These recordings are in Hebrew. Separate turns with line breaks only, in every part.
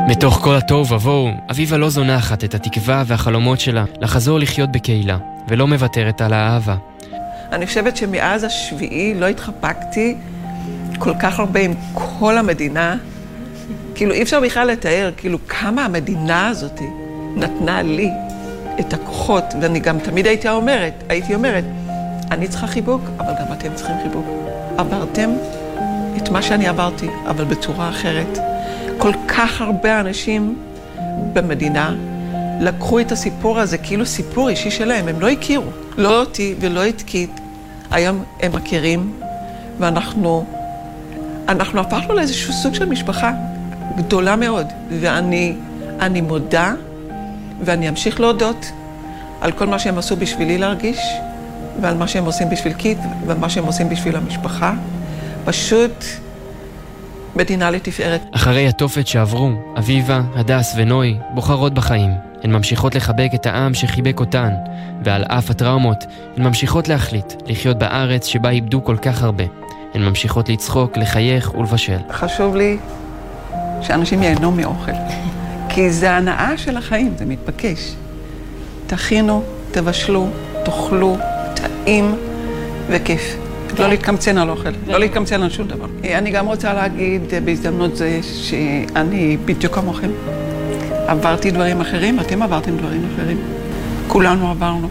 מתוך כל התוהו ובוהו, אביבה לא זונחת את התקווה והחלומות שלה לחזור לחיות בקהילה, ולא מוותרת על האהבה.
אני חושבת שמאז השביעי לא התחפקתי כל כך הרבה עם כל המדינה. כאילו אי אפשר בכלל לתאר, כאילו כמה המדינה הזאת נתנה לי את הכוחות, ואני גם תמיד הייתי אומרת, אני צריכה חיבוק, אבל גם אתם צריכים חיבוק. עברתם את מה שאני עברתי, אבל בצורה אחרת. כל כך הרבה אנשים במדינה לקחו את הסיפור הזה כאילו סיפור אישי שלהם, הם לא הכירו, לא אותי ולא את קיט. היום הם מכירים, ואנחנו הפכנו לאיזשהו סוג של משפחה גדולה מאוד, ואני מודה, ואני אמשיך להודות על כל מה שהם עשו בשבילי להרגיש, ועל מה שהם עושים בשביל קיט, ומה שהם עושים בשביל המשפחה. פשוט מדינה לתפארת.
אחרי התופת שעברו, אביבה, הדס ונוי בוחרות בחיים. הן ממשיכות לחבק את העם שחיבק אותן, ועל אף הטראומות, הן ממשיכות להחליט לחיות בארץ שבה איבדו כל כך הרבה. הן ממשיכות לצחוק, לחייך ולבשל.
חשוב לי שאנשים ייהנו מאוכל, כי זה הנאה של החיים, זה מתבקש. תכינו, תבשלו, תאכלו, טעים וכיף. לא להתקמצן על אוכל, לא להתקמצן על שום דבר. אני גם רוצה להגיד בהזדמנות זה שאני בדיוק כמוכם. עברתי דברים אחרים, אתם עברתם דברים אחרים. כולנו עברנו.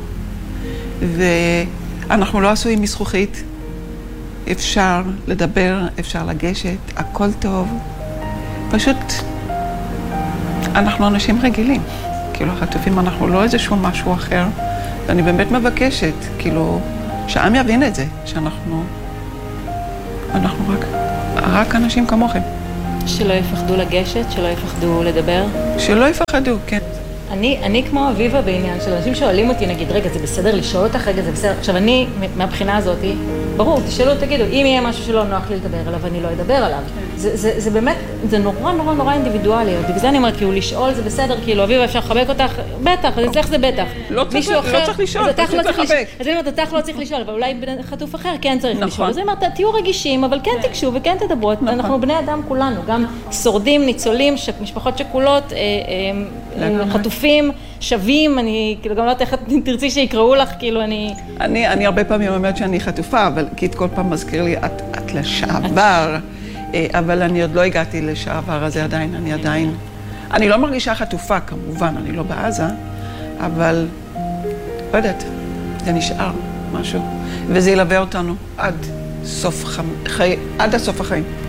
ואנחנו לא עשויים מזכוכית. אפשר לדבר, אפשר לגשת, הכל טוב. פשוט אנחנו אנשים רגילים. כאילו החטופים אנחנו לא איזשהו משהו אחר. ואני באמת מבקשת, כאילו, שהעם יבין את זה, שאנחנו רק אנשים כמוכם.
שלא יפחדו לגשת, שלא יפחדו לדבר?
שלא יפחדו, כן.
אני כמו אביבה בעניין של אנשים שואלים אותי, נגיד, רגע, זה בסדר לשאול אותך, רגע, זה בסדר. עכשיו, אני, מהבחינה הזאת, ברור, תשאלו, תגידו, אם יהיה משהו שלא נוח לי לדבר עליו, אני לא אדבר עליו. זה באמת, זה נורא אינדיבידואלי. בגלל זה אני אומרת, כאילו, לשאול זה בסדר, כאילו, אביבה, אפשר לחבק אותך? בטח, אז אצלך זה בטח.
לא צריך לשאול, פשוט לחבק.
אז אני אומרת, אותך לא צריך לשאול, אבל אולי חטוף אחר כן צריך לשאול. אז אני אומרת, תהיו רגישים, אבל כן תקשו וכן תדברו. אנחנו בני אדם כולנו, גם שורדים, ניצולים, משפחות שכולות, חטופים, שווים, אני כאילו גם לא תרצי שיקראו לך, כאילו
אני הרבה פעמים אומרת שאני חטופה, אבל קיט כל פעם מזכיר לי, את לשעבר, אבל אני עוד לא הגעתי לשעבר, אז אני לא מרגישה חטופה כמובן, אני לא בעזה, אבל לא יודעת, זה נשאר משהו, וזה ילווה אותנו עד הסוף החיים.